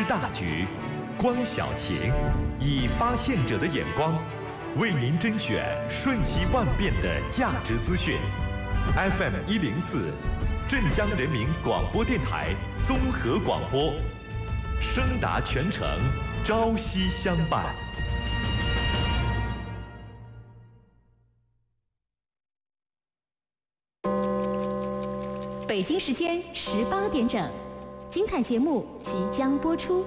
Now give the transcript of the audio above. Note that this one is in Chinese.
大局，观小情，以发现者的眼光，为您甄选瞬息万变的价值资讯。FM104，镇江人民广播电台综合广播，声达全城，朝夕相伴。 北京时间18点整，精彩节目即将播出。